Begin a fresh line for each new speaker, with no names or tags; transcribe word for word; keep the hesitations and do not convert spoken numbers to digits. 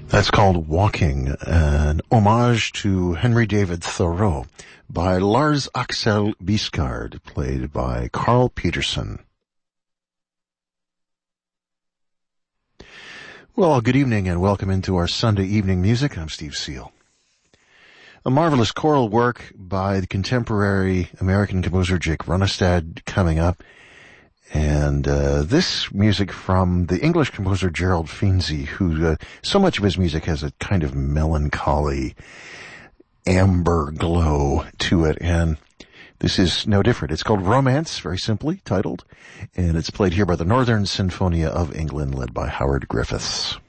That's called Walking, an homage to Henry David Thoreau by Lars Axel Bisgaard, played by Carl Peterson. Well, good evening and welcome into our Sunday evening music. I'm Steve Seal. A marvelous choral work by the contemporary American composer Jake Runestad coming up. And uh this music from the English composer Gerald Finzi, who uh, so much of his music has a kind of melancholy amber glow to it, and this is no different. It's called Romance, very simply titled, and it's played here by the Northern Sinfonia of England, led by Howard Griffiths.